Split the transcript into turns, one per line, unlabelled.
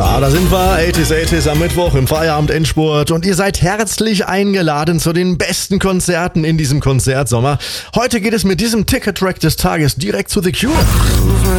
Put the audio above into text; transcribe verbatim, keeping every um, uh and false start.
Ah, da sind wir, achtziger achtziger am Mittwoch im Feierabend-Endspurt und ihr seid herzlich eingeladen zu den besten Konzerten in diesem Konzertsommer. Heute geht es mit diesem Ticket-Track des Tages direkt zu The Cure.